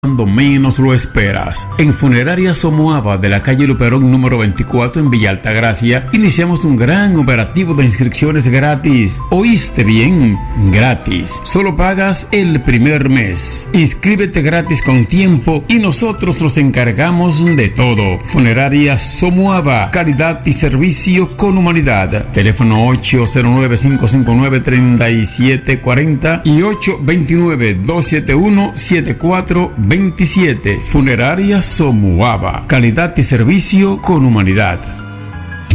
cuando menos lo esperas. En Funeraria Somoava de la calle Luperón número 24 en Villa Altagracia, iniciamos un gran operativo de inscripciones gratis. ¿Oíste bien? Gratis. Solo pagas el primer mes. Inscríbete gratis con tiempo y nosotros nos encargamos de todo. Funeraria Somoava, calidad y servicio con humanidad. Teléfono 809-559-3740 y 829-271-7427. Funeraria Somoava, calidad y servicio con humanidad.